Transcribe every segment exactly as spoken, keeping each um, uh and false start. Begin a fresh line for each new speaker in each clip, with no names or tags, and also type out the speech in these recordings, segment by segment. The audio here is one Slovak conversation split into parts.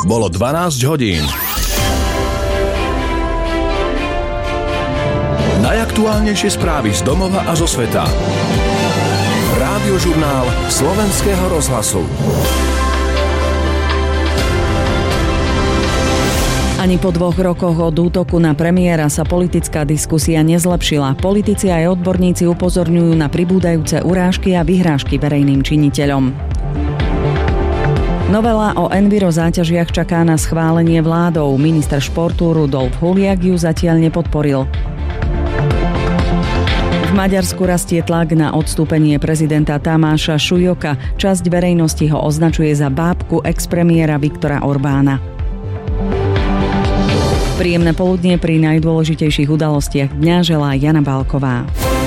Bolo dvanásť hodín. Najaktuálnejšie správy z domova a zo sveta. Rádiožurnál Slovenského rozhlasu.
Ani po dvoch rokoch od útoku na premiéra sa politická diskusia nezlepšila. Politici aj odborníci upozorňujú na pribúdajúce urážky a vyhrážky verejným činiteľom. Novela o enviro záťažiach čaká na schválenie vládou. Minister športu Rudolf Huliak ju zatiaľ nepodporil. V Maďarsku rastie tlak na odstúpenie prezidenta Tamáša Šujoka. Časť verejnosti ho označuje za bábku expremiéra Viktora Orbána. Príjemné poludnie pri najdôležitejších udalostiach dňa želá Jana Bálková.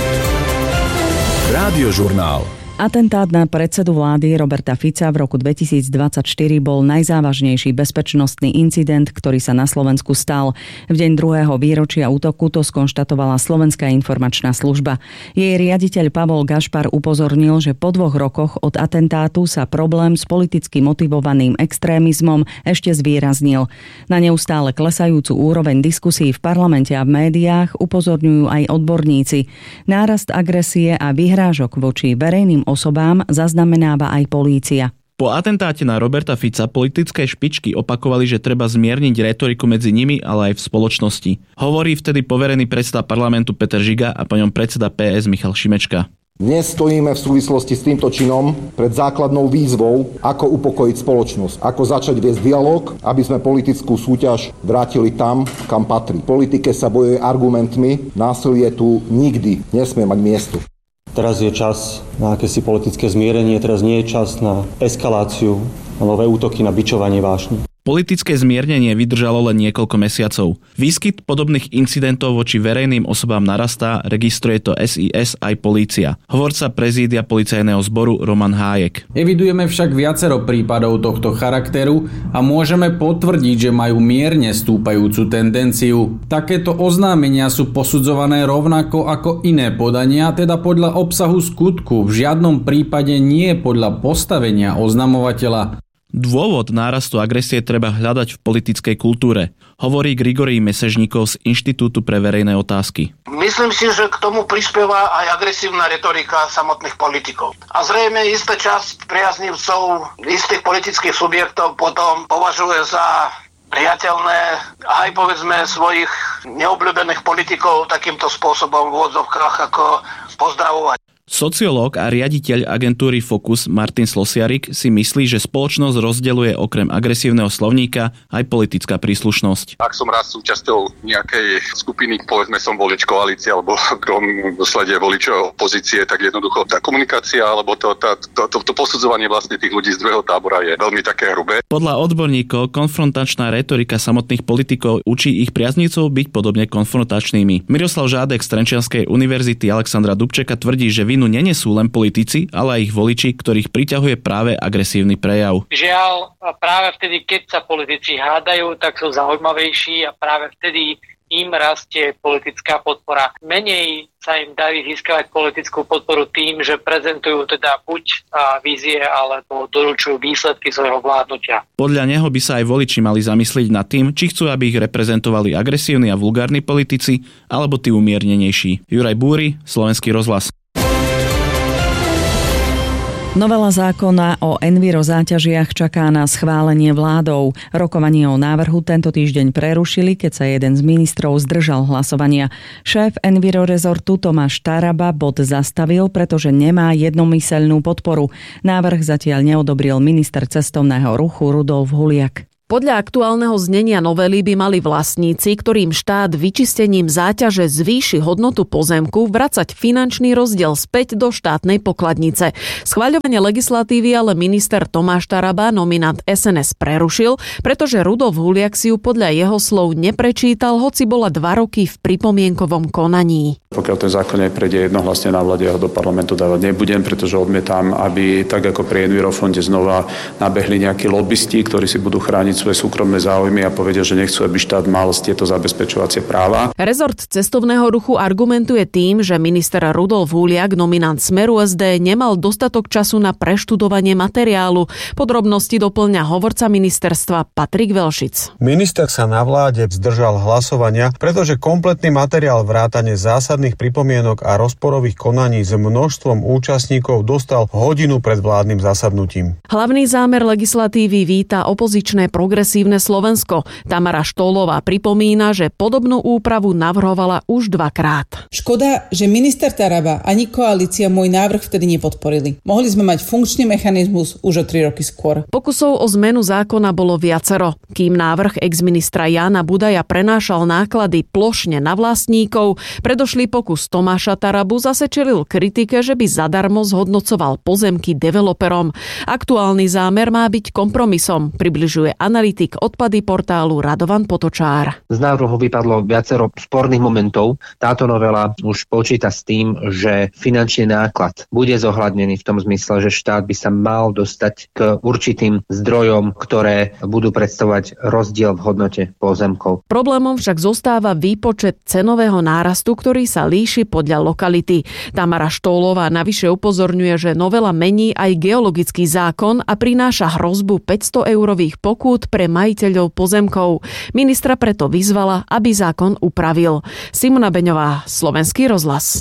Rádiožurnál.
Atentát na predsedu vlády Roberta Fica v roku dvetisícdvadsaťštyri bol najzávažnejší bezpečnostný incident, ktorý sa na Slovensku stal. V deň druhého výročia útoku to skonštatovala Slovenská informačná služba. Jej riaditeľ Pavol Gašpar upozornil, že po dvoch rokoch od atentátu sa problém s politicky motivovaným extrémizmom ešte zvýraznil. Na neustále klesajúcu úroveň diskusí v parlamente a v médiách upozorňujú aj odborníci. Nárast agresie a vyhrážok voči verejným osobám zaznamenáva aj polícia.
Po atentáte na Roberta Fica politické špičky opakovali, že treba zmierniť retoriku medzi nimi, ale aj v spoločnosti. Hovorí vtedy poverený predseda parlamentu Peter Žiga a po ňom predseda pé es Michal Šimečka.
Dnes stojíme v súvislosti s týmto činom pred základnou výzvou, ako upokojiť spoločnosť, ako začať viesť dialog, aby sme politickú súťaž vrátili tam, kam patrí. V politike sa bojuje argumentmi, násilie tu nikdy nesmie mať miesto.
Teraz je čas na akési politické zmierenie, teraz nie je čas na eskaláciu, na nové útoky, na bičovanie vášni.
Politické zmiernenie vydržalo len niekoľko mesiacov. Výskyt podobných incidentov voči verejným osobám narastá, registruje to es í es aj polícia. Hovorca prezídia policajného zboru Roman Hájek.
Evidujeme však viacero prípadov tohto charakteru a môžeme potvrdiť, že majú mierne stúpajúcu tendenciu. Takéto oznámenia sú posudzované rovnako ako iné podania, teda podľa obsahu skutku, v žiadnom prípade nie podľa postavenia oznamovateľa.
Dôvod nárastu agresie treba hľadať v politickej kultúre, hovorí Grigorij Mesežníkov z Inštitútu pre verejné otázky.
Myslím si, že k tomu prispieva aj agresívna retorika samotných politikov. A zrejme istá časť priaznivcov istých politických subjektov potom považuje za priateľné aj povedzme svojich neobľúbených politikov takýmto spôsobom v odzovkách ako pozdravovať.
Sociológ a riaditeľ agentúry Focus Martin Slosiarik si myslí, že spoločnosť rozdeľuje okrem agresívneho slovníka aj politická príslušnosť.
Ak som raz súčasťou nejakej skupiny, povedzme som volič koalície alebo krom slede voličov opozície, tak jednoducho tá komunikácia alebo to, tá, to, to, to posudzovanie vlastne tých ľudí z druhého tábora je veľmi také hrubé.
Podľa odborníkov konfrontačná retorika samotných politikov učí ich priaznivcov byť podobne konfrontačnými. Miroslav Žádek z Trenčianskej univerzity Alexandra Dubčeka tvrdí, že vinu nenesú len politici, ale aj ich voliči, ktorých priťahuje práve agresívny prejav.
Žiaľ, práve vtedy, keď sa politici hádajú, tak sú zaujímavejší a práve vtedy im rastie politická podpora. Menej sa im darí získavať politickú podporu tým, že prezentujú teda buď vízie, alebo doručujú výsledky svojho vládnutia.
Podľa neho by sa aj voliči mali zamyslieť nad tým, či chcú, aby ich reprezentovali agresívni a vulgárni politici, alebo tí umiernenejší. Juraj Búry, Slovenský rozhlas.
Novela zákona o enviro záťažiach čaká na schválenie vládou. Rokovanie o návrhu tento týždeň prerušili, keď sa jeden z ministrov zdržal hlasovania. Šéf Enviro rezortu Tomáš Taraba bod zastavil, pretože nemá jednomyseľnú podporu. Návrh zatiaľ neodobril minister cestovného ruchu Rudolf Huliak.
Podľa aktuálneho znenia novely by mali vlastníci, ktorým štát vyčistením záťaže zvýši hodnotu pozemku, vracať finančný rozdiel späť do štátnej pokladnice. Schvaľovanie legislatívy ale minister Tomáš Taraba, nominant es en es, prerušil, pretože Rudolf Huliak si ju podľa jeho slov neprečítal, hoci bola dva roky v pripomienkovom konaní.
Pokiaľ ten zákon neprejde jednohlasne na vláde, ho do parlamentu dávať nebudem, pretože odmietam, aby tak ako pri Envirofonde znova nabehli nejakí lobbysti, ktorí si budú chrániť chrániť svoje súkromné záujmy a povedia, že nechcú, aby štát mal tieto zabezpečovacie práva.
Rezort cestovného ruchu argumentuje tým, že minister Rudolf Huliak, nominant Smeru es dé, nemal dostatok času na preštudovanie materiálu. Podrobnosti doplňa hovorca ministerstva Patrik Velšic.
Minister sa na vláde zdržal hlasovania, pretože kompletný materiál vrátane zásadných pripomienok a rozporových konaní s množstvom účastníkov dostal hodinu pred vládnym zasadnutím.
Hlavný zámer legislatívy víta opozičné Progresívne Slovensko. Tamara Štólová pripomína, že podobnú úpravu navrhovala už dvakrát.
Škoda, že minister Taraba ani koalícia môj návrh vtedy nepodporili. Mohli sme mať funkčný mechanizmus už o tri roky skôr.
Pokusov o zmenu zákona bolo viacero. Kým návrh exministra Jána Budaja prenášal náklady plošne na vlastníkov, predošlý pokus Tomáša Tarabu zase čelil kritike, že by zadarmo zhodnocoval pozemky developerom. Aktuálny zámer má byť kompromisom, približuje analytik odpady portálu Radovan Potočár.
Z návrhu vypadlo viacero sporných momentov. Táto novela už počíta s tým, že finančný náklad bude zohľadnený v tom zmysle, že štát by sa mal dostať k určitým zdrojom, ktoré budú predstavovať rozdiel v hodnote pozemkov.
Problémom však zostáva výpočet cenového nárastu, ktorý sa líši podľa lokality. Tamara Štólová navyše upozorňuje, že novela mení aj geologický zákon a prináša hrozbu päťsto eurových pokút pre majiteľov pozemkov. Ministra preto vyzvala, aby zákon upravil. Simona Beňová, Slovenský rozhlas.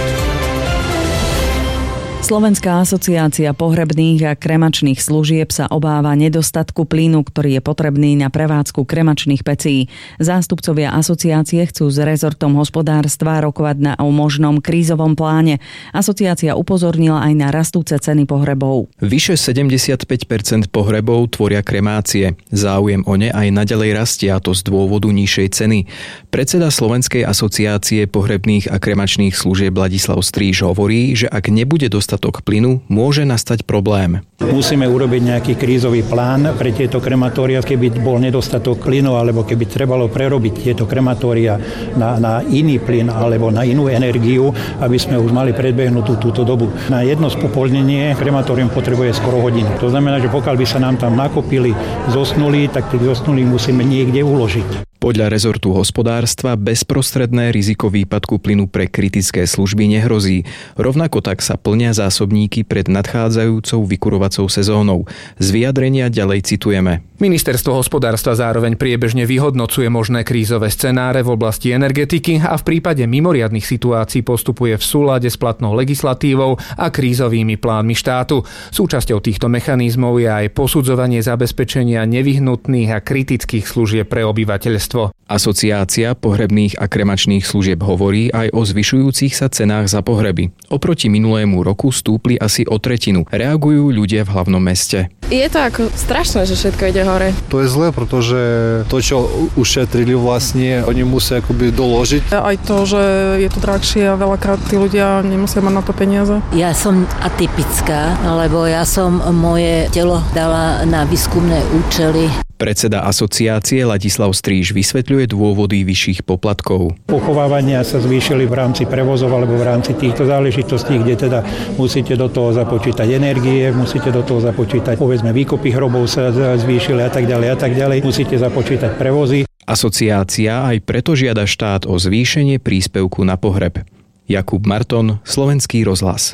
Slovenská asociácia pohrebných a kremačných služieb sa obáva nedostatku plynu, ktorý je potrebný na prevádzku kremačných pecí. Zástupcovia asociácie chcú s rezortom hospodárstva rokovať na o možnom krízovom pláne. Asociácia upozornila aj na rastúce ceny pohrebov.
Vyše sedemdesiatpäť percent pohrebov tvoria kremácie. Záujem o ne aj naďalej rastie, a to z dôvodu nižšej ceny. Predseda Slovenskej asociácie pohrebných a kremačných služieb Ladislav Stríž hovorí, že ak nebude dostatok plynu, môže nastať problém.
Musíme urobiť nejaký krízový plán pre tieto krematória, keby bol nedostatok plynu, alebo keby trebalo prerobiť tieto krematória na, na iný plyn alebo na inú energiu, aby sme už mali predbehnutú túto dobu. Na jedno spopolnenie krematórium potrebuje skoro hodinu. To znamená, že pokiaľ by sa nám tam nakopili zosnulí, tak tých zosnulých musíme niekde uložiť.
Podľa rezortu hospodárstva bezprostredné riziko výpadku plynu pre kritické služby nehrozí. Rovnako tak sa plnia zásobníky pred nadchádzajúcou vykurovacou sezónou. Z vyjadrenia ďalej citujeme.
Ministerstvo hospodárstva zároveň priebežne vyhodnocuje možné krízové scenáre v oblasti energetiky a v prípade mimoriadnych situácií postupuje v súlade s platnou legislatívou a krízovými plánmi štátu. Súčasťou týchto mechanizmov je aj posudzovanie zabezpečenia nevyhnutných a kritických služieb pre obyvateľstvo.
Asociácia pohrebných a kremačných služieb hovorí aj o zvyšujúcich sa cenách za pohreby. Oproti minulému roku stúpli asi o tretinu. Reagujú ľudia v hlavnom meste.
Je to ako strašné, že všetko ide hore.
To je zlé, pretože to, čo ušetrili vlastne, oni musia akoby doložiť.
Aj to, že je to drahšie a veľakrát tí ľudia nemusia mať na to peniaze.
Ja som atypická, lebo ja som moje telo dala na výskumné účely.
Predseda asociácie Ladislav Stríž vysvetľuje dôvody vyšších poplatkov.
Pochovávania sa zvýšili v rámci prevozov alebo v rámci týchto záležitostí, kde teda musíte do toho započítať energie, musíte do toho započítať, povedzme, výkopy hrobov sa zvýšili a tak ďalej a tak ďalej. Musíte započítať prevozy.
Asociácia aj preto žiada štát o zvýšenie príspevku na pohreb. Jakub Marton, Slovenský rozhlas.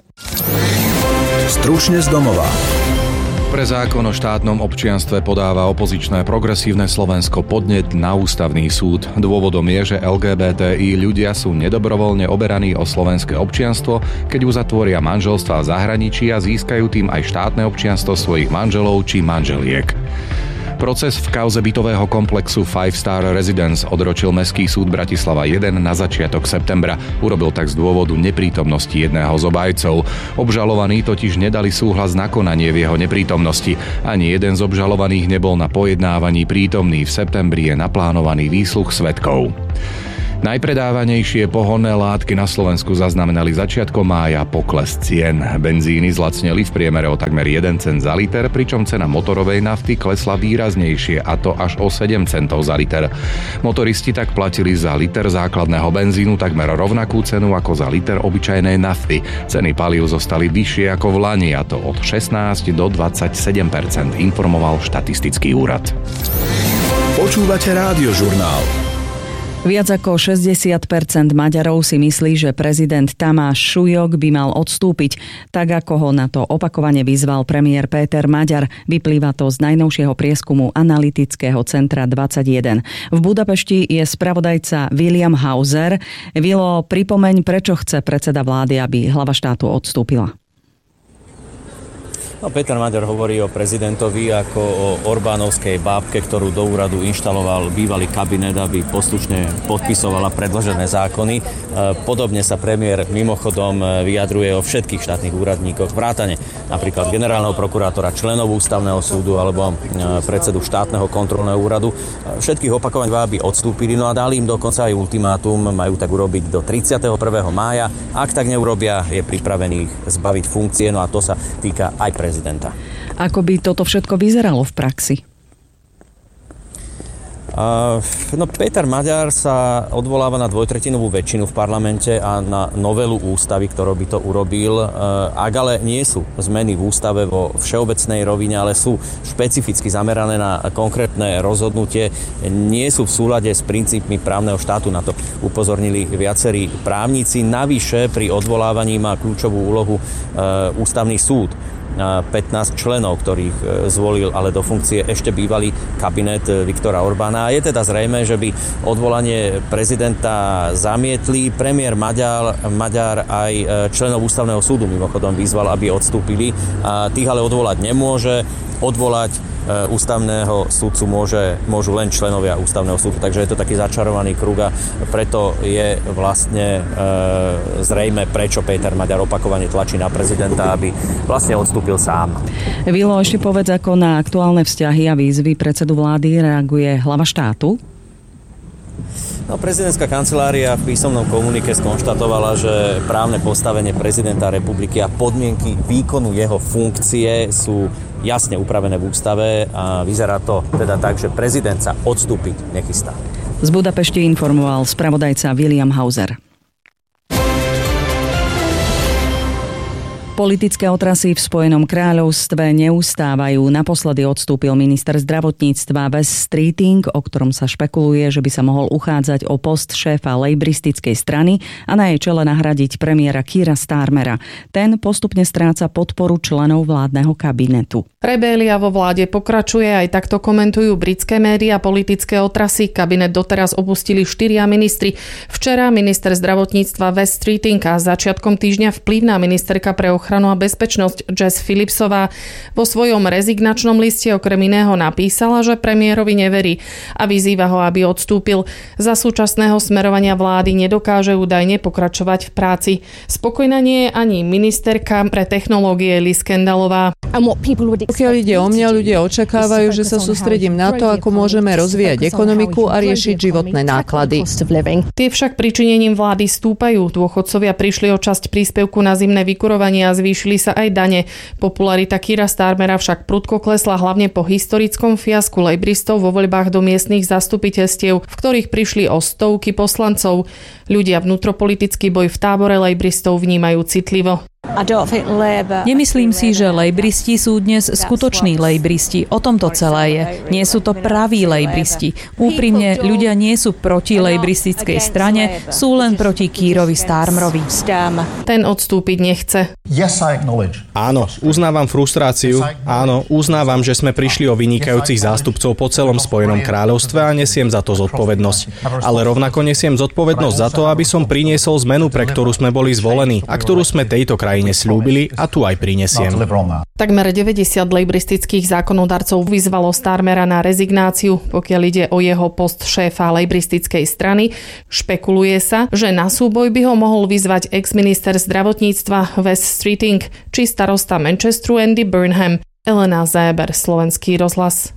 Stručne z domova.
Pre zákon o štátnom občianstve podáva opozičné Progresívne Slovensko podnet na ústavný súd. Dôvodom je, že el gé bé té í ľudia sú nedobrovoľne oberaní o slovenské občianstvo, keď uzatvoria manželstva v zahraničí a získajú tým aj štátne občianstvo svojich manželov či manželiek. Proces v kauze bytového komplexu Five Star Residence odročil Mestský súd Bratislava jeden na začiatok septembra. Urobil tak z dôvodu neprítomnosti jedného z obhajcov. Obžalovaní totiž nedali súhlas na konanie v jeho neprítomnosti. Ani jeden z obžalovaných nebol na pojednávaní prítomný. V septembri je naplánovaný výsluch svedkov. Najpredávanejšie pohonné látky na Slovensku zaznamenali začiatkom mája pokles cien. Benzíny zlacneli v priemere o takmer jeden cent za liter, pričom cena motorovej nafty klesla výraznejšie, a to až o sedem centov za liter. Motoristi tak platili za liter základného benzínu takmer rovnakú cenu ako za liter obyčajnej nafty. Ceny palív zostali vyššie ako v lani, a to od šestnásť do dvadsaťsedem percent, informoval štatistický úrad.
Počúvate Rádiožurnál.
Viac ako šesťdesiat percent Maďarov si myslí, že prezident Tamáš Šujok by mal odstúpiť, tak ako ho na to opakovane vyzval premiér Péter Maďar. Vyplýva to z najnovšieho prieskumu analytického centra dvadsaťjeden. V Budapešti je spravodajca William Hauser. Vilo, pripomeň, prečo chce predseda vlády, aby hlava štátu odstúpila.
No, Péter Maďar hovorí o prezidentovi ako o Orbánovskej bábke, ktorú do úradu inštaloval bývalý kabinet, aby poslušne podpisovala predložené zákony. Podobne sa premiér mimochodom vyjadruje o všetkých štátnych úradníkoch, vrátane napríklad generálneho prokurátora, členov ústavného súdu alebo predsedu štátneho kontrolného úradu. Všetkých opakovane, aby odstúpili, no a dali im dokonca aj ultimátum, majú tak urobiť do tridsiateho prvého mája. Ak tak neurobia, je pripravený zbaviť funkcie, no a to sa týka aj pre prezidenta.
Ako by toto všetko vyzeralo v praxi?
Uh, no, Péter Maďar sa odvoláva na dvojtretinovú väčšinu v parlamente a na novelu ústavy, ktorou by to urobil. Uh, ak ale nie sú zmeny v ústave vo všeobecnej rovine, ale sú špecificky zamerané na konkrétne rozhodnutie, nie sú v súlade s princípmi právneho štátu. Na to upozornili viacerí právnici. Navyše pri odvolávaní má kľúčovú úlohu uh, ústavný súd. pätnásť členov, ktorých zvolil ale do funkcie ešte bývalý kabinet Viktora Orbána. Je teda zrejmé, že by odvolanie prezidenta zamietli. Premiér Maďar, Maďar aj členov ústavného súdu mimochodom vyzval, aby odstúpili. A tých ale odvolať nemôže. Odvolať ústavného súdcu môže, môžu len členovia ústavného súdu. Takže je to taký začarovaný kruh a preto je vlastne e, zrejme, prečo Péter Maďar opakovane tlačí na prezidenta, aby vlastne odstúpil sám.
Vilo, ešte povedz, ako na aktuálne vzťahy a výzvy predsedu vlády reaguje hlava štátu?
No, prezidentská kancelária v písomnom komunike skonštatovala, že právne postavenie prezidenta republiky a podmienky výkonu jeho funkcie sú jasne upravené v ústave a vyzerá to teda tak, že prezident sa odstúpiť nechystá.
Z Budapešti informoval spravodajca William Hauser. Politické otrasy v Spojenom kráľovstve neustávajú. Naposledy odstúpil minister zdravotníctva Wes Streeting, o ktorom sa špekuluje, že by sa mohol uchádzať o post šéfa lejbristickej strany a na jej čele nahradiť premiéra Keira Starmera. Ten postupne stráca podporu členov vládneho kabinetu.
Rebélia vo vláde pokračuje, aj takto komentujú britské médiá politické otrasy. Kabinet doteraz opustili štyria ministri. Včera minister zdravotníctva Wes Streeting a začiatkom týždňa vplyvná ministerka pre ochranu a bezpečnosť Jess Phillipsová vo svojom rezignačnom liste okrem iného napísala, že premiérovi neverí a vyzýva ho, aby odstúpil. Za súčasného smerovania vlády nedokáže údajne pokračovať v práci. Spokojná nie je ani ministerka pre technológie Liz Kendallová.
Pokiaľ ide o mňa, ľudia očakávajú, že sa sústredím na to, ako môžeme rozvíjať ekonomiku a riešiť životné náklady.
Tie však pričinením vlády stúpajú. Dôchodcovia prišli o časť príspevku na zimné vykurovanie a zvýšili sa aj dane. Popularita Keira Starmera však prudko klesla hlavne po historickom fiasku lejbristov vo voľbách do miestnych zastupiteľstiev, v ktorých prišli o stovky poslancov. Ľudia vnútropolitický boj v tábore lejbristov vnímajú citlivo.
Nemyslím si, že lejbristi sú dnes skutoční lejbristi. O tom to celé je. Nie sú to praví lejbristi. Úprimne, ľudia nie sú proti lejbristickej strane, sú len proti Keirovi Starmerovi.
Ten odstúpiť nechce.
Áno, uznávam frustráciu. Áno, uznávam, že sme prišli o vynikajúcich zástupcov po celom Spojenom kráľovstve a nesiem za to zodpovednosť. Ale rovnako nesiem zodpovednosť za to, aby som priniesol zmenu, pre ktorú sme boli zvolení a ktorú sme tejto krajine slúbili a tu aj prinesiem.
Takmer deväťdesiat lejbristických zákonodarcov vyzvalo Starmera na rezignáciu, pokiaľ ide o jeho post šéfa lejbristickej strany. Špekuluje sa, že na súboj by ho mohol vyzvať ex-minister zdravotníctva Wes Streeting či starosta Manchesteru Andy Burnham. Elena Zéber, Slovenský rozhlas.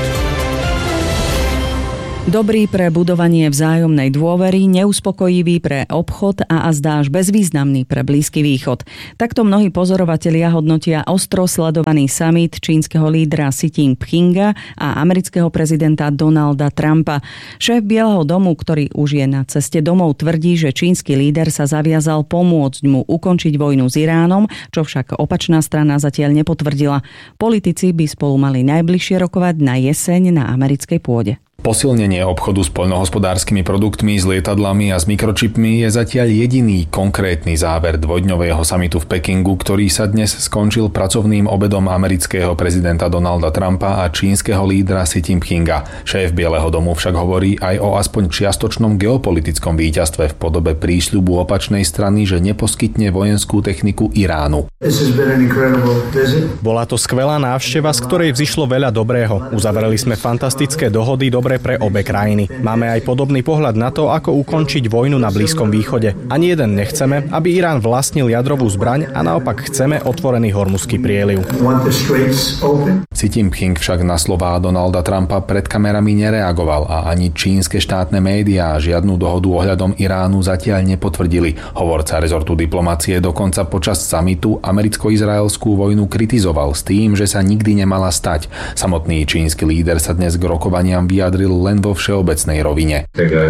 Dobrý pre budovanie vzájomnej dôvery, neuspokojivý pre obchod a azda až bezvýznamný pre Blízky východ. Takto mnohí pozorovatelia hodnotia ostro sledovaný summit čínskeho lídra Xi Jinpinga a amerického prezidenta Donalda Trumpa. Šéf Bieleho domu, ktorý už je na ceste domov, tvrdí, že čínsky líder sa zaviazal pomôcť mu ukončiť vojnu s Iránom, čo však opačná strana zatiaľ nepotvrdila. Politici by spolu mali najbližšie rokovať na jeseň na americkej pôde.
Posilnenie obchodu s poľnohospodárskymi produktmi, s lietadlami a s mikročipmi je zatiaľ jediný konkrétny záver dvojdňového samitu v Pekingu, ktorý sa dnes skončil pracovným obedom amerického prezidenta Donalda Trumpa a čínskeho lídra Xi Jinpinga. Šéf Bieleho domu však hovorí aj o aspoň čiastočnom geopolitickom víťazstve v podobe prísľubu opačnej strany, že neposkytne vojenskú techniku Iránu.
Bola to skvelá návšteva, z ktorej vzišlo veľa dobrého. Uzavreli sme fantastické dohody, dobre pre obe krajiny. Máme aj podobný pohľad na to, ako ukončiť vojnu na Blízkom východe. Ani jeden nechceme, aby Irán vlastnil jadrovú zbraň a naopak chceme otvorený Hormuzský prieliv.
Xi Jinping však na slová Donalda Trumpa pred kamerami nereagoval a ani čínske štátne médiá žiadnu dohodu ohľadom Iránu zatiaľ nepotvrdili. Hovorca rezortu diplomacie dokonca počas samitu americko-izraelskú vojnu kritizoval s tým, že sa nikdy nemala stať. Samotný čínsky líder sa dnes k rokovaniam vyjadril len vo všeobecnej rovine.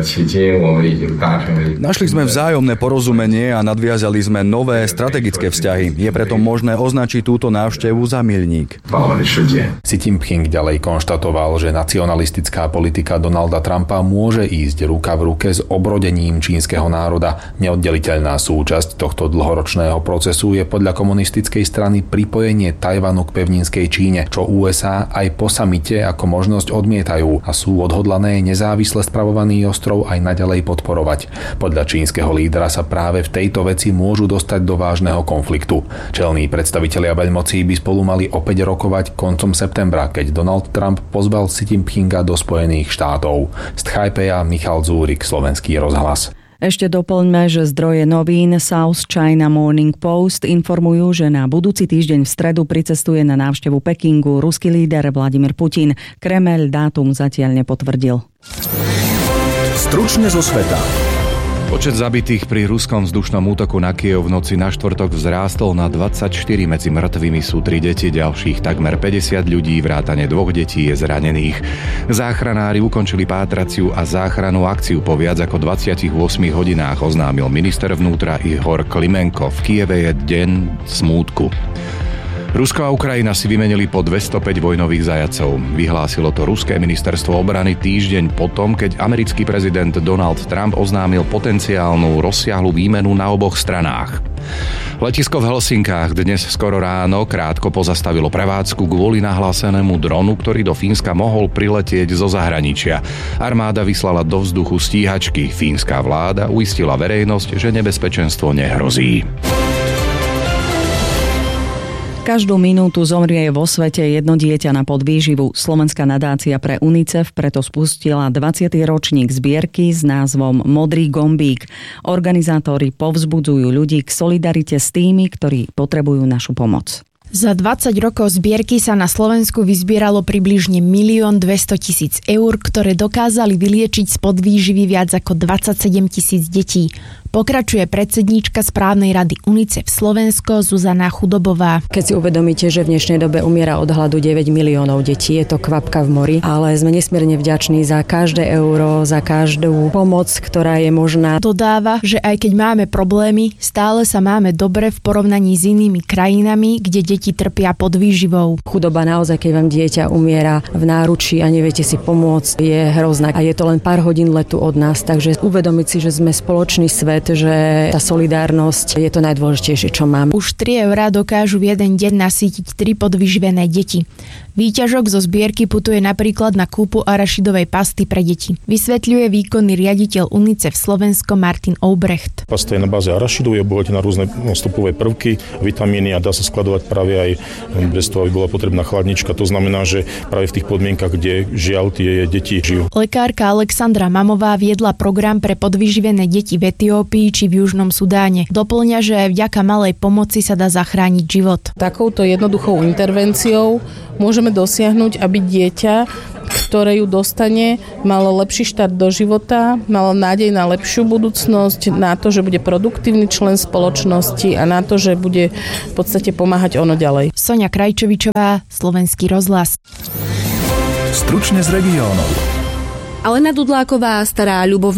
Našli sme vzájomné porozumenie a nadviazali sme nové strategické vzťahy. Je preto možné označiť túto návštevu za milník.
Xi Jinping ďalej konštatoval, že nacionalistická politika Donalda Trumpa môže ísť ruka v ruke s obrodením čínskeho národa. Neoddeliteľná súčasť tohto dlhoročného procesu je podľa komunistickej strany pripojenie Tajvanu k pevninskej Číne, čo ú es á aj po samite ako možnosť odmietajú a sú odhodlané nezávisle spravovaný ostrov aj naďalej podporovať. Podľa čínskeho lídra sa práve v tejto veci môžu dostať do vážneho konfliktu. Čelní predstavitelia veľmocí by spolu mali opäť rokovať koncom septembra, keď Donald Trump pozval Xi Jinpinga do Spojených štátov. Z Tchajpeja Michal Zúrik, Slovenský rozhlas.
Ešte doplňme, že zdroje novín South China Morning Post informujú, že na budúci týždeň v stredu pricestuje na návštevu Pekingu ruský líder Vladimír Putin. Kremeľ dátum zatiaľ nepotvrdil.
Stručne zo sveta.
Počet zabitých pri ruskom vzdušnom útoku na Kyjev v noci na štvrtok vzrástol na dvadsaťštyri, medzi mŕtvými sú tri deti, ďalších takmer päťdesiat ľudí, vrátane dvoch detí je zranených. Záchranári ukončili pátraciu a záchrannú akciu po viac ako dvadsiatich ôsmich hodinách, oznámil minister vnútra Ihor Klimenko. V Kyjeve je deň smútku. Rusko a Ukrajina si vymenili po dvestopäť vojnových zajatcov. Vyhlásilo to ruské ministerstvo obrany týždeň potom, keď americký prezident Donald Trump oznámil potenciálnu rozsiahlu výmenu na oboch stranách. Letisko v Helsinkách dnes skoro ráno krátko pozastavilo prevádzku kvôli nahlásenému dronu, ktorý do Fínska mohol priletieť zo zahraničia. Armáda vyslala do vzduchu stíhačky. Fínska vláda uistila verejnosť, že nebezpečenstvo nehrozí.
Každú minútu zomrie vo svete jedno dieťa na podvýživu. Slovenská nadácia pre UNICEF preto spustila dvadsiaty ročník zbierky s názvom Modrý gombík. Organizátori povzbudzujú ľudí k solidarite s tými, ktorí potrebujú našu pomoc.
Za dvadsať rokov zbierky sa na Slovensku vyzbieralo približne milión dvestotisíc eur, ktoré dokázali vyliečiť z podvýživy viac ako dvadsaťsedem tisíc detí. Pokračuje predsedníčka správnej rady UNICEF Slovensko Zuzana Chudobová.
Keď si uvedomíte, že v dnešnej dobe umiera od hladu deväť miliónov detí, je to kvapka v mori, ale sme nesmierne vďační za každé euro, za každú pomoc, ktorá je možná.
Dodáva, že aj keď máme problémy, stále sa máme dobre v porovnaní s inými krajinami, kde deti trpia podvýživou.
Chudoba naozaj, keď vám dieťa umiera v náručí a neviete si pomôcť, je hrozná. A je to len pár hodín letu od nás, takže uvedomiť si, že sme spoločný svet, že tá solidárnosť je to najdôležitejšie, čo mám.
Už tri eurá dokážu v jeden deň nasýtiť tri podvyživené deti. Výťažok zo zbierky putuje napríklad na kúpu arašidovej pasty pre deti. Vysvetľuje výkonný riaditeľ UNICEF Slovensko Martin Obrecht.
Pasta je na báze arašidu, je obohatená na rôzne vstupové prvky, vitamíny a dá sa skladovať práve aj bez toho, aby bola potrebná chladnička. To znamená, že práve v tých podmienkach, kde žiaľ tie deti žijú.
Lekárka Alexandra Mamová viedla program pre podvyživené deti v Etiópii či v Južnom Sudáne. Doplňa, že vďaka malej pomoci sa dá zachrániť život.
Takouto jednoduchou intervenciou môžeme dosiahnuť, aby dieťa, ktoré ju dostane, malo lepší štart do života, malo nádej na lepšiu budúcnosť, na to, že bude produktívny člen spoločnosti a na to, že bude v podstate pomáhať ono ďalej.
Soňa Krajčovičová, Slovenský rozhlas.
Stručne z regiónov.
Alena Dudláková a Stará Ľubovňa.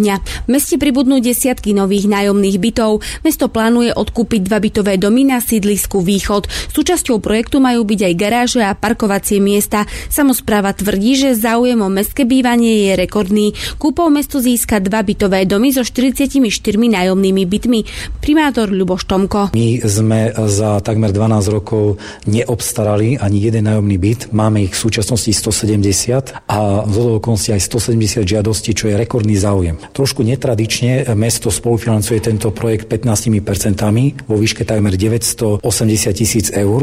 V meste pribudnú desiatky nových nájomných bytov. Mesto plánuje odkúpiť dva bytové domy na sídlisku Východ. Súčasťou projektu majú byť aj garáže a parkovacie miesta. Samospráva tvrdí, že záujem o mestské bývanie je rekordný. Kúpou mesto získa dva bytové domy so štyridsaťštyri nájomnými bytmi. Primátor Ľuboš Tomko.
My sme za takmer dvanásť rokov neobstarali ani jeden nájomný byt. Máme ich v súčasnosti stosedemdesiat a z okolností aj stosedemdesiat žiadostí, čo je rekordný záujem. Trošku netradične mesto spolufinancuje tento projekt pätnásť percent vo výške takmer deväťstoosemdesiat tisíc eur.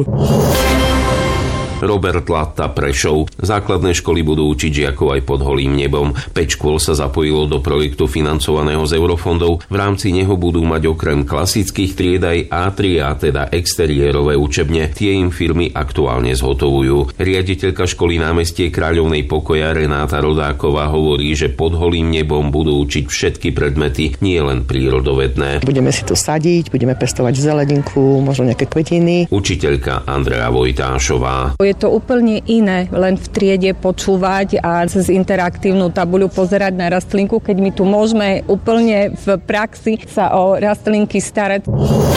Robert Latta, Prešov. Základné školy budú učiť žiakov aj pod holým nebom. päť škôl sa zapojilo do projektu financovaného z eurofondov. V rámci neho budú mať okrem klasických tried aj á tri, a teda exteriérové učebne. Tie im firmy aktuálne zhotovujú. Riaditeľka školy Námestie Kráľovnej pokoja Renáta Rodáková hovorí, že pod holým nebom budú učiť všetky predmety, nie len prírodovedné.
Budeme si tu sadiť, budeme pestovať zeleninku, možno nejaké kvetiny.
Učiteľka Andrea Vojtášová.
Je to úplne iné, len v triede počúvať a cez interaktívnu tabuľu pozerať na rastlinku, keď my tu môžeme úplne v praxi sa o rastlinky starať.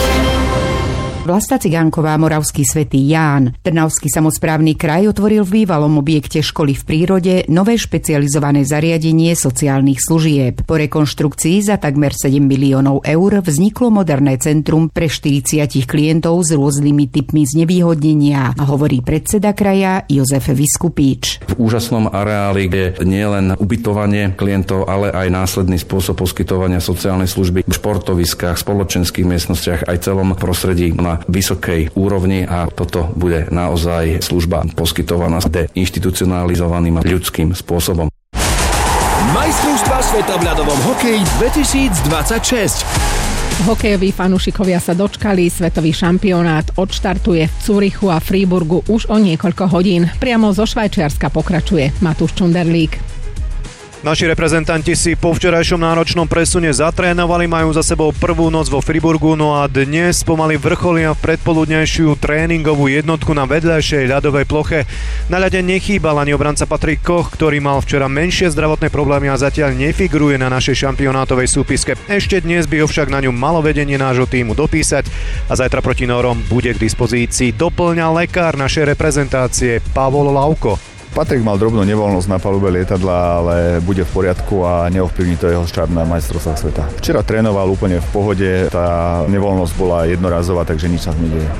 Vlasta Cigánková, Moravský svätý Ján. Trnavský samosprávny kraj otvoril v bývalom objekte školy v prírode nové špecializované zariadenie sociálnych služieb. Po rekonštrukcii za takmer sedem miliónov eur vzniklo moderné centrum pre štyridsať klientov s rôznymi typmi znevýhodnenia, hovorí predseda kraja Jozef Viskupíč.
V úžasnom areáli, kde nie len ubytovanie klientov, ale aj následný spôsob poskytovania sociálnej služby v športoviskách, spoločenských miestnostiach aj celom prostredí na vysokej úrovni, a toto bude naozaj služba poskytovaná deinštitucionalizovaným ľudským spôsobom.
Majstrovstvá sveta v ľadovom hokeji dvetisícdvadsaťšesť.
Hokejoví fanúšikovia sa dočkali. Svetový šampionát odštartuje v Cúrichu a Freiburgu už o niekoľko hodín. Priamo zo Švajčiarska pokračuje Matúš Čunderlík.
Naši reprezentanti si po včerajšom náročnom presune zatrénovali, majú za sebou prvú noc vo Friburgu, no a dnes pomaly vrcholia v predpoludnejšiu tréningovú jednotku na vedľajšej ľadovej ploche. Na ľade nechýbal ani obranca Patrik Koch, ktorý mal včera menšie zdravotné problémy a zatiaľ nefiguruje na našej šampionátovej súpiske. Ešte dnes by ho však na ňu malo vedenie nášho tímu dopísať a zajtra proti Nórom bude k dispozícii. Doplňa lekár našej reprezentácie Pavol Lauko.
Patrik mal drobnú nevoľnosť na palube lietadla, ale bude v poriadku a neovplyvní to jeho štart na majstrovstvách sveta. Včera trénoval úplne v pohode, tá nevoľnosť bola jednorazová, takže nič sa nedieje.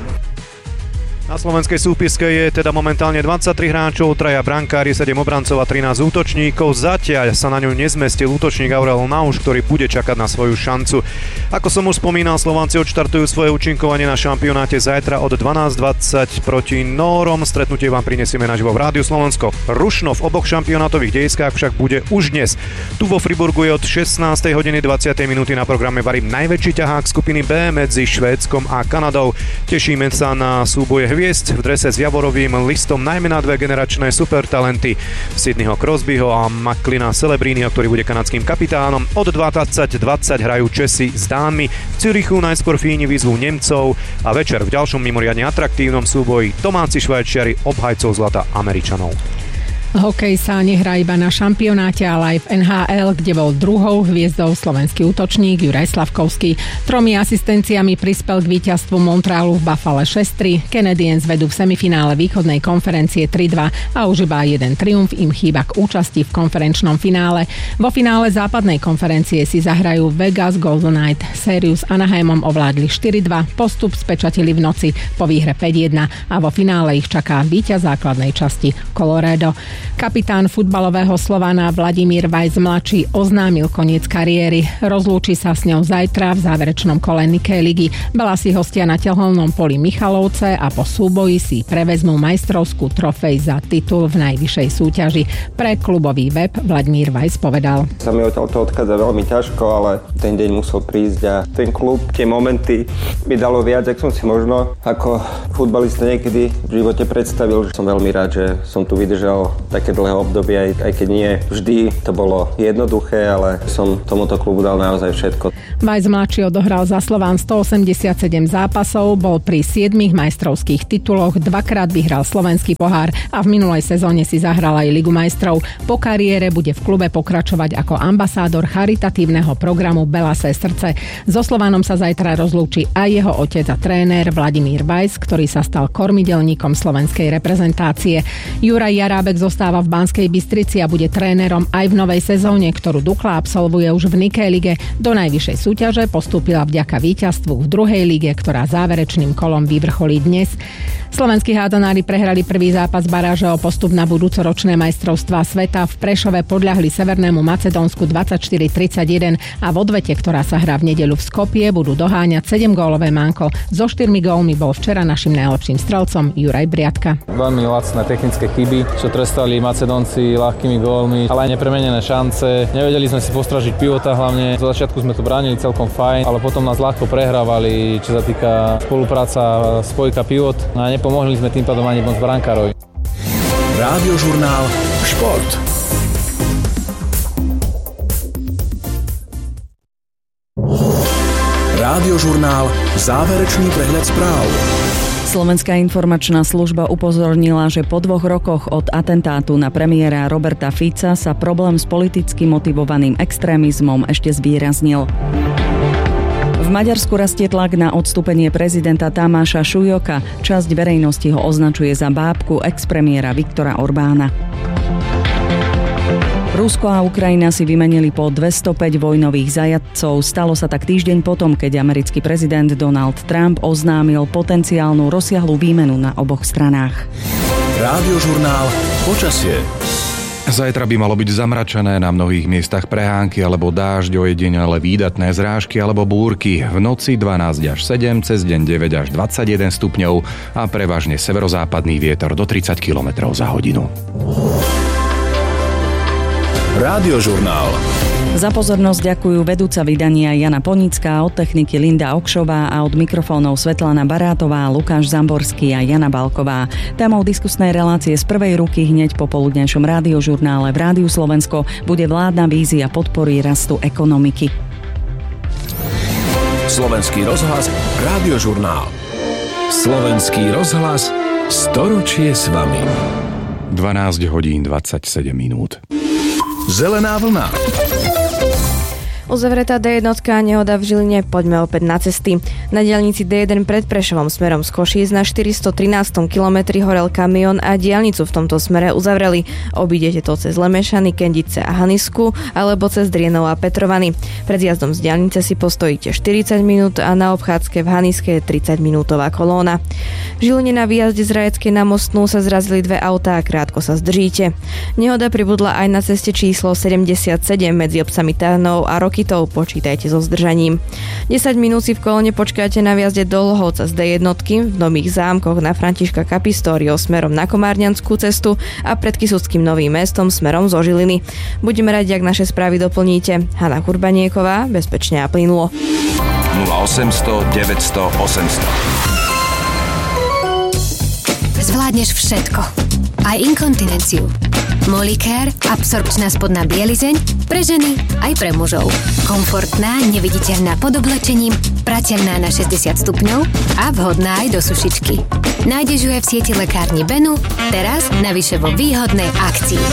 Na slovenskej súpiske je teda momentálne dvadsaťtri hráčov, traja brankári, sedem obrancov a trinásť útočníkov. Zatiaľ sa na ňu nezmestil útočník Aurel Nauš, ktorý bude čakať na svoju šancu. Ako som už spomínal, Slovanci odštartujú svoje účinkovanie na šampionáte zajtra od dvanásť dvadsať proti Nórom. Stretnutie vám prinesieme naživo v Rádiu Slovensko. Rušno v oboch šampionátových dejiskách však bude už dnes. Tu vo Friburgu je od šestnástej hodiny dvadsiatej minúty na programe varím najväčší ťahák skupiny B medzi Švédskom a Kanadou. Tešíme sa na súboje hviezd v drese s javorovým listom, najmä na dve generačné supertalenty Sydneyho Crosbyho a Macklina Celebrínyho, ktorý bude kanadským kapitánom. Od dvadsať dvadsať hrajú Česi s Dánmi, v Zürichu najskôr Fíni vyzvú Nemcov a večer v ďalšom mimoriadne atraktívnom súboji domáci Švajčiari obhajcov zlata Američanov.
Hokej sa nehrá iba na šampionáte, ale aj v en há el, kde bol druhou hviezdou slovenský útočník Juraj Slavkovský. Tromi asistenciami prispel k víťazstvu Montrealu v Buffale šesť tri. Canadiens vedú v semifinále východnej konferencie tri dva a už iba jeden triumf im chýba k účasti v konferenčnom finále. Vo finále západnej konferencie si zahrajú Vegas Golden Knight. Sériu s Anaheimom ovládli štyri dva, postup spečatili v noci po výhre päť jedna a vo finále ich čaká víťaz základnej časti Colorado. Kapitán futbalového Slovana Vladimír Vajs mladší oznámil koniec kariéry. Rozlúči sa s ňou zajtra v záverečnom kole Nikej ligy. Belasi hostia na tehelnom poli Michalovce a po súboji si prevezmú majstrovskú trofej za titul v najvyššej súťaži. Pre klubový web Vladimír Vajs povedal:
Sa mi o to odchádza veľmi ťažko, ale ten deň musel prísť a ten klub, tie momenty mi dalo viac, ak som si možno ako futbalista niekedy v živote predstavil. Som veľmi rád, že som tu vydržal také dlhé obdobie, aj, aj keď nie vždy to bolo jednoduché, ale som tomuto klubu dal naozaj všetko.
Vajs mladší odohral za Slován stoosemdesiatsedem zápasov, bol pri siedmich majstrovských tituloch, dvakrát vyhral slovenský pohár a v minulej sezóne si zahral aj Ligu majstrov. Po kariére bude v klube pokračovať ako ambasádor charitatívneho programu Belasé srdce. So Slovanom sa zajtra rozlúči aj jeho otec a tréner Vladimír Vajs, ktorý sa stal kormidelníkom slovenskej reprezentácie. Juraj Jarábek zostáva v Banskej Bystrici a bude trénerom aj v novej sezóne, ktorú Dukla absolvuje už v Nikkei lige. Do najvyššej súťaže postúpila vďaka víťazstvu v druhej lige, ktorá záverečným kolom vyvrcholí dnes. Slovenskí hádanári prehrali prvý zápas baráže o postup na budúcoročné majstrovstvá sveta. V Prešove podľahli Severnému Macedónsku dvadsaťštyri tridsaťjeden a v odvete, ktorá sa hrá v nedeľu v Skopje, budú doháňať sedemgólové manko. So štyrmi gólmi bol včera našim najlepším strelcom Juraj Briatka.
Veľmi lacné technické chyby, čo trestali Macedónci ľahkými gólmi, ale aj nepremenené šance. Nevedeli sme si postražiť pivota hlavne. Zo začiatku sme to bránili celkom fajn, ale potom nás ľahko prehrávali, čo sa týka spolupráca spojka pivot. A nepomohli sme tým pádom ani moc brankárovi.
Rádiožurnál Šport. Rádiožurnál Záverečný prehľad správ.
Slovenská informačná služba upozornila, že po dvoch rokoch od atentátu na premiéra Roberta Fica sa problém s politicky motivovaným extrémizmom ešte zvýraznil. V Maďarsku rastie tlak na odstúpenie prezidenta Tamáša Šujoka. Časť verejnosti ho označuje za bábku expremiéra Viktora Orbána. Rusko a Ukrajina si vymenili po dvestopäť vojnových zajatcov. Stalo sa tak týždeň potom, keď americký prezident Donald Trump oznámil potenciálnu rozsiahlu výmenu na oboch stranách.
Rádiožurnál Počasie.
Zajtra by malo byť zamračené, na mnohých miestach prehánky alebo dážď, ojedinele výdatné zrážky alebo búrky. V noci dvanásť až sedem, cez deň deväť až dvadsaťjeden stupňov a prevažne severozápadný vietor do tridsať kilometrov za hodinu.
Rádiožurnál.
Za pozornosť ďakujú vedúca vydania Jana Ponická, od techniky Linda Okšová a od mikrofónov Svetlana Barátová, Lukáš Zamborský a Jana Balková. Témou diskusnej relácie z prvej ruky hneď po poludňajšom rádiožurnále v Rádiu Slovensko bude vládna vízia podpory rastu ekonomiky.
Slovenský rozhlas, Rádiožurnál. Slovenský rozhlas, storočie s vami.
dvanásť hodín dvadsaťsedem minút.
Zelená vlna.
Uzavretá dé jedna a nehoda v Žiline, poďme opäť na cesty. Na diaľnici dé jeden pred Prešovom smerom z Košíc na štyristotrinástom kilometri horel kamión a diaľnicu v tomto smere uzavreli. Obídete to cez Lemešany, Kendice a Hanisku alebo cez Drienov a Petrovany. Pred jazdom z diaľnice si postojíte štyridsať minút a na obchádzke v Haniske je tridsaťminútová kolóna. V Žiline na výjazde z Rajeckej na Mostnú sa zrazili dve autá a krátko sa zdržíte. Nehoda pribudla aj na ceste číslo sedemdesiatsedem medzi obcami Tarnov a Roky. Počítajte so zdržaním. desať minút si v kolóne počkáte na viazde do Lhovca z dé jedna v Nových Zámkoch na Františka Capistorio smerom na Komárňanskú cestu a pred Kysuckým Novým Mestom smerom zo Žiliny. Budeme radi, ak naše správy doplníte. Hana Kurbanieková, bezpečne a plynulo.
nula osemsto deväťsto osemsto.
Zvládneš všetko. Aj inkontinenciu. Molicare, absorpčná spodná bielizeň pre ženy aj pre mužov. Komfortná, neviditeľná pod oblečením, prateľná na šesťdesiat stupňov a vhodná aj do sušičky. Nájdeš ju aj v sieti lekárni Benu, teraz navyše vo výhodnej akcii.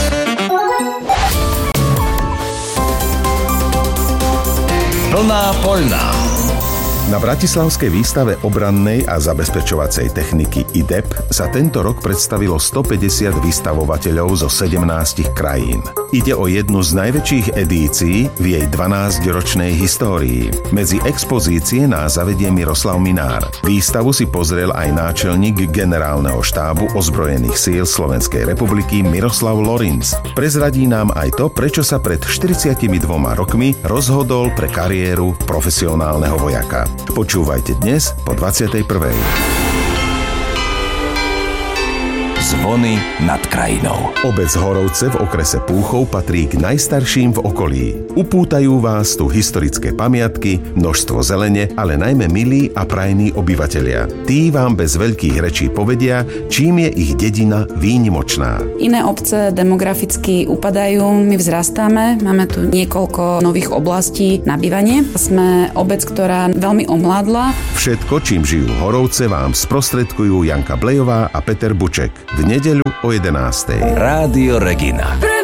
Plná poľná.
Na bratislavskej výstave obrannej a zabezpečovacej techniky í dé é pé sa tento rok predstavilo stopäťdesiat vystavovateľov zo sedemnástich krajín. Ide o jednu z najväčších edícií v jej dvanásťročnej histórii. Medzi expozície nás zavedie Miroslav Minár. Výstavu si pozrel aj náčelník generálneho štábu ozbrojených síl Slovenskej republiky Miroslav Lorinc. Prezradí nám aj to, prečo sa pred štyridsiatimi dvoma rokmi rozhodol pre kariéru profesionálneho vojaka. Počúvajte dnes po dvadsiatej prvej.
Zvony nad krajinou.
Obec Horovce v okrese Púchov patrí k najstarším v okolí. Upútajú vás tu historické pamiatky, množstvo zelene, ale najmä milí a prajní obyvatelia. Tí vám bez veľkých rečí povedia, čím je ich dedina výnimočná.
Iné obce demograficky upadajú, my vzrastáme, máme tu niekoľko nových oblastí na bývanie. Sme obec, ktorá veľmi omládla.
Všetko, čím žijú Horovce, vám sprostredkujú Janka Blejová a Peter Buček. V nedeľu o jedenástej.
Rádio Regina.